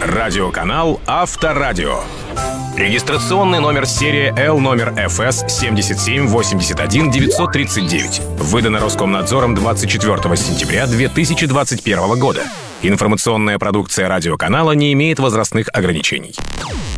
Радиоканал Авторадио. Регистрационный номер серии L номер ФС 7781-939. Выдано Роскомнадзором 24 сентября 2021 года. Информационная продукция радиоканала не имеет возрастных ограничений.